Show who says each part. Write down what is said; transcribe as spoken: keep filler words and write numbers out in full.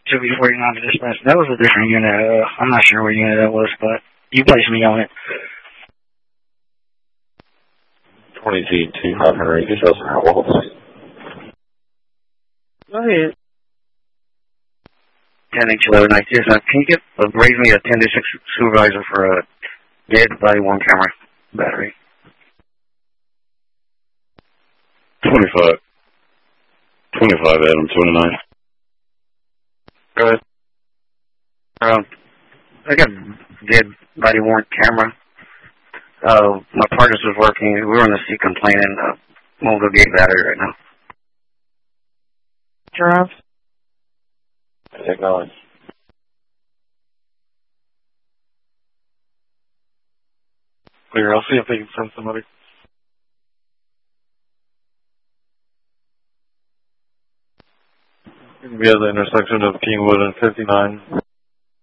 Speaker 1: two B forty-nine to dispatch. That was a different unit. Uh, I'm not sure what unit that was, but you placed me on it.
Speaker 2: twenty G two five hundred, you show some walls.
Speaker 1: Go ahead. ten H eleven ninety two. Can you get, uh, raise me a ten to six supervisor for a dead body worn camera battery?
Speaker 2: twenty-five. twenty-five, Adam, twenty-nine.
Speaker 1: Good. Um, I got dead body worn camera. Uh, my partners was working. We were on the seat complaining. Uh, won't go get battery right now.
Speaker 3: Drive.
Speaker 2: Technology.
Speaker 4: Clear. I'll see if they can send somebody. We have the intersection of Kingwood and fifty-nine.